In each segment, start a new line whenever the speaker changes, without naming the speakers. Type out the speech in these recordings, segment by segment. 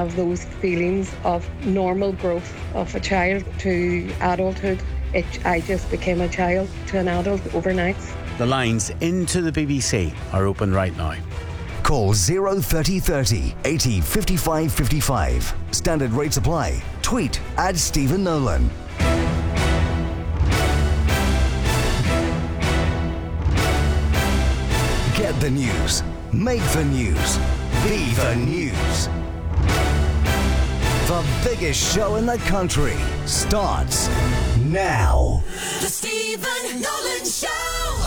have those feelings of normal growth of a child to adulthood. I just became a child to an adult overnight.
The lines into the BBC are open right now.
Call 03030 80 55 55. Standard rates apply. Tweet @Stephen Nolan. Get the news. Make the news. Be the news. The biggest show in the country starts now.
The Stephen Nolan Show.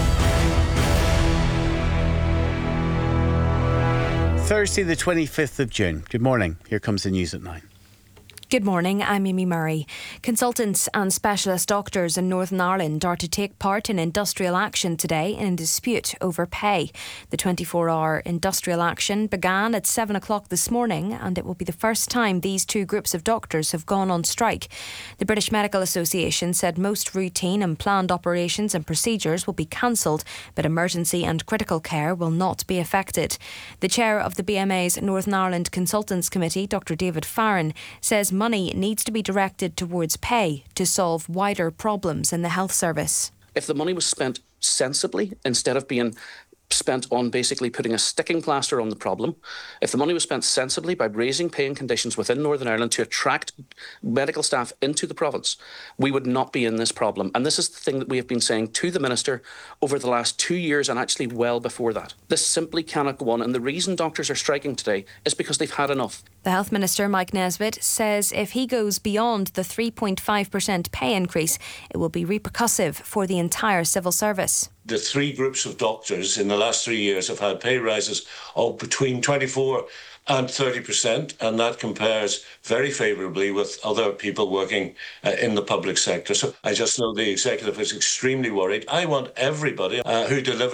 Thursday the 25th of June. Good morning. Here comes the news at 9.
Good morning, I'm Amy Murray. Consultants and specialist doctors in Northern Ireland are to take part in industrial action today in a dispute over pay. The 24-hour industrial action began at 7 o'clock this morning, and it will be the first time these two groups of doctors have gone on strike. The British Medical Association said most routine and planned operations and procedures will be cancelled, but emergency and critical care will not be affected. The chair of the BMA's Northern Ireland Consultants Committee, Dr David Farron, says money needs to be directed towards pay to solve wider problems in the health service.
If the money was spent sensibly, instead of being spent on basically putting a sticking plaster on the problem, if the money was spent sensibly by raising pay and conditions within Northern Ireland to attract medical staff into the province, we would not be in this problem. And this is the thing that we have been saying to the Minister over the last 2 years and actually well before that. This simply cannot go on. And the reason doctors are striking today is because they've had enough.
The Health Minister, Mike Nesbitt, says if he goes beyond the 3.5% pay increase, it will be repercussive for the entire civil service.
The three groups of doctors in the last 3 years have had pay rises of between 24 and 30%, and that compares very favourably with other people working in the public sector. So I just know the executive is extremely worried. I want everybody who delivers